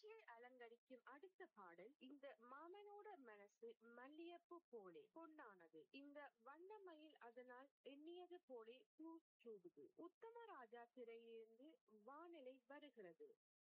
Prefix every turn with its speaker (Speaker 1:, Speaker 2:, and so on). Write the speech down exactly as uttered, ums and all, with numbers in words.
Speaker 1: காட்சியை அலங்கரிக்கும் அடுத்த பாடல் இந்த மாமனோட மனசு மல்லியப்பு போலே பொன்னானது. இந்த வண்ணமயில் அதனால் எண்ணியது போலே பூ சூடுது. உத்தமராஜா திரையிலிருந்து வானிலை வருகிறது.